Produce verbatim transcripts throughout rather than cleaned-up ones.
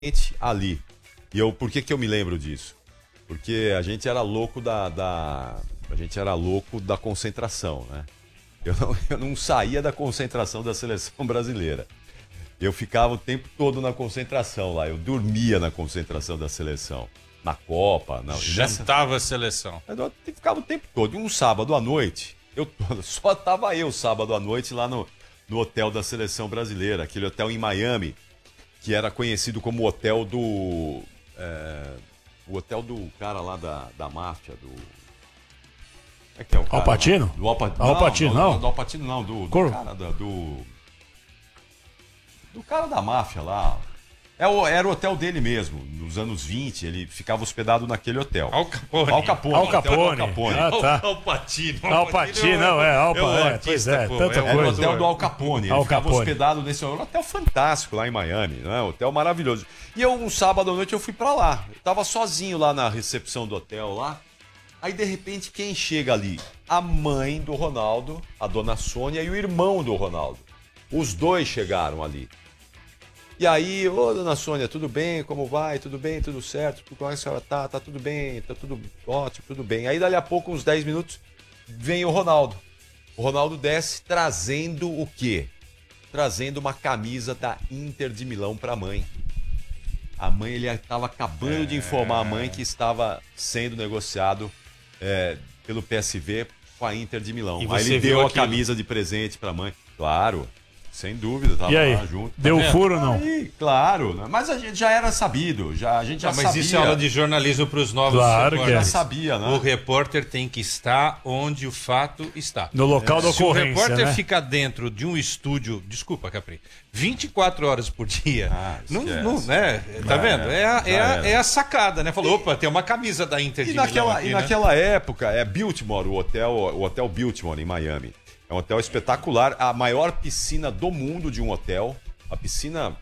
ali. E eu, por que que eu me lembro disso? Porque a gente era louco da, da a gente era louco da concentração, né? Eu não, eu não saía da concentração da seleção brasileira. Eu ficava o tempo todo na concentração lá. Eu dormia na concentração da seleção. Na Copa. Na... Jantava a seleção. Eu ficava o tempo todo. E um sábado à noite, eu só tava eu sábado à noite lá no, no hotel da seleção brasileira. Aquele hotel em Miami, que era conhecido como o hotel do... É, o hotel do cara lá da, da máfia, do... É que é o cara, Al Pacino? Do Al Pacino, Al Pacino, não? não? Do Al Pacino, não. Do, do cara da, do... Do cara da máfia lá. É o, era o hotel dele mesmo. Nos anos vinte, ele ficava hospedado naquele hotel. Al Capone. Al Capone. Al Capone. Al Capone. Ah, tá. Al Pacino. Al Pacino, não, é. Al Pacino, é, pois é, tanta Era o coisa. hotel do Al Capone. Ele Al ficava Capone. hospedado nesse um hotel fantástico lá em Miami, né? Um hotel maravilhoso. E eu, um sábado à noite, eu fui pra lá. Eu tava sozinho lá na recepção do hotel lá. Aí, de repente, quem chega ali? A mãe do Ronaldo, a dona Sônia, e o irmão do Ronaldo. Os dois chegaram ali. E aí, ô, dona Sônia, tudo bem? Como vai? Tudo bem? Tudo certo? Como é que a senhora tá? Tá tudo bem? Tá tudo ótimo? Tudo bem. Aí, dali a pouco, uns dez minutos, vem o Ronaldo. O Ronaldo desce trazendo o quê? Trazendo uma camisa da Inter de Milão pra mãe. A mãe, ele estava acabando é... de informar a mãe que estava sendo negociado é, pelo P S V com a Inter de Milão. Aí ele deu a aquilo? camisa de presente pra mãe. Claro, sem dúvida, tava e aí? lá junto. Deu tá furo ou não? Aí, claro, né? Mas a gente já era sabido, já, a gente já ah, mas sabia. isso é aula de jornalismo para os novos claro repórteres. Que já sabia, né? O repórter tem que estar onde o fato está. No local é. da ocorrência, Se o repórter né? fica dentro de um estúdio, desculpa, Capri, vinte e quatro horas por dia, ah, não, não, né? Tá já vendo? É a, é, a, era. é a sacada, né? Falou, opa, tem uma camisa da Inter de E naquela, Milão aqui, e né? naquela época, é Biltmore, o hotel, o hotel Biltmore em Miami. É um hotel espetacular, a maior piscina do mundo de um hotel. A piscina,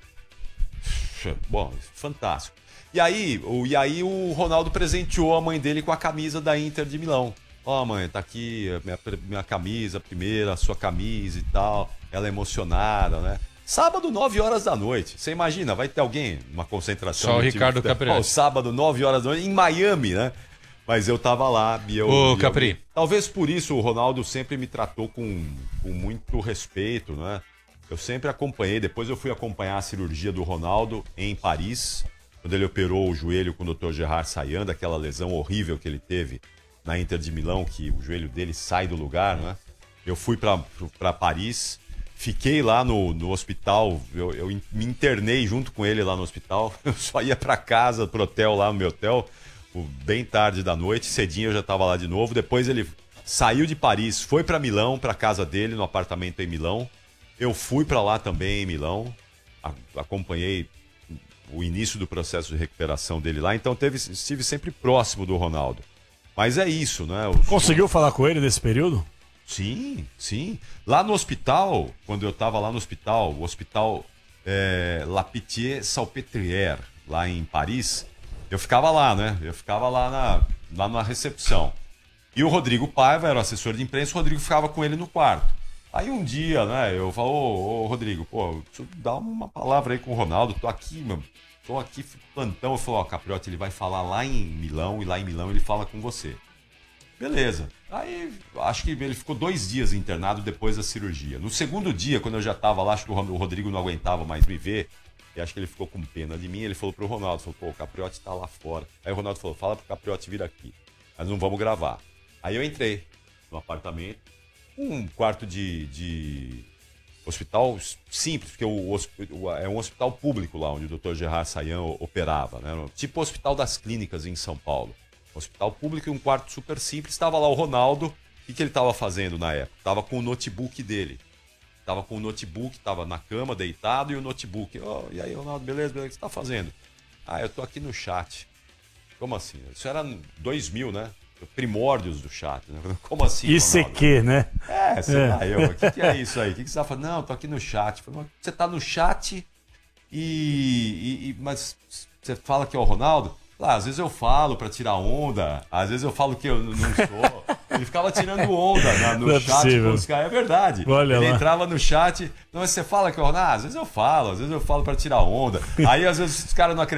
bom, fantástico. E aí, o, e aí o Ronaldo presenteou a mãe dele com a camisa da Inter de Milão. Ó, oh, mãe, tá aqui a minha, minha camisa, primeira, a sua camisa e tal. Ela é emocionada, né? Sábado, nove horas da noite. Você imagina, vai ter alguém, uma concentração... Só o Ricardo Capri. Sábado, nove horas da noite, em Miami, né? Mas eu tava lá e eu... Ô, e Capri. Eu, talvez por isso o Ronaldo sempre me tratou com, com muito respeito, né? Eu sempre acompanhei, depois eu fui acompanhar a cirurgia do Ronaldo em Paris, quando ele operou o joelho com o doutor Gerard Sayanda, aquela lesão horrível que ele teve na Inter de Milão, que o joelho dele sai do lugar, né? Eu fui para Paris, fiquei lá no, no hospital, eu, eu me internei junto com ele lá no hospital, eu só ia para casa, pro hotel lá no meu hotel, bem tarde da noite, cedinho eu já estava lá de novo. Depois ele saiu de Paris, foi para Milão, para casa dele, no apartamento em Milão. Eu fui para lá também em Milão, a, acompanhei o início do processo de recuperação dele lá, então teve, estive sempre próximo do Ronaldo. Mas é isso, né? Os... Conseguiu falar com ele nesse período? Sim, sim. Lá no hospital, quando eu estava lá no hospital, o hospital é, La Pitié-Salpêtrière, lá em Paris... Eu ficava lá, né? Eu ficava lá na, lá na recepção. E o Rodrigo Paiva era o assessor de imprensa, o Rodrigo ficava com ele no quarto. Aí um dia, né, eu falo, ô, ô Rodrigo, pô, deixa eu dar uma palavra aí com o Ronaldo, tô aqui, mano, tô aqui, plantão. Eu falo, ó, Capriotti, ele vai falar lá em Milão, e lá em Milão ele fala com você. Beleza. Aí, acho que ele ficou dois dias internado depois da cirurgia. No segundo dia, quando eu já tava lá, acho que o Rodrigo não aguentava mais me ver, e acho que ele ficou com pena de mim, ele falou pro Ronaldo, falou, pô, o Capriotti tá lá fora. Aí o Ronaldo falou, fala pro Capriotti vir aqui, mas não vamos gravar. Aí eu entrei no apartamento, um quarto de, de hospital simples, porque o, o, é um hospital público lá, onde o doutor Gerard Sayanda operava, né? Tipo o Hospital das Clínicas em São Paulo. Hospital público e um quarto super simples, estava lá o Ronaldo, o que, que ele estava fazendo na época? Estava com o notebook dele. Tava com o notebook, tava na cama, deitado, e o notebook. Oh, e aí, Ronaldo, beleza, beleza, o que você tá fazendo? Ah, eu tô aqui no chat. Como assim? Isso era dois mil, né? Primórdios do chat. Né? Como assim, Isso é que, né? É, sei lá, eu. O que, que é isso aí? O que, que você tá falando? Não, eu tô aqui no chat. Falei, você tá no chat e, e, e... Mas você fala que é o Ronaldo? Ah, às vezes eu falo pra tirar onda, às vezes eu falo que eu não sou. Ele ficava tirando onda na- no Não é chat possível. com os caras. É verdade. Olha ele lá. entrava no chat. Então você fala que eu. Ah, às vezes eu falo, às vezes eu falo pra tirar onda. Aí às vezes os caras não acreditam.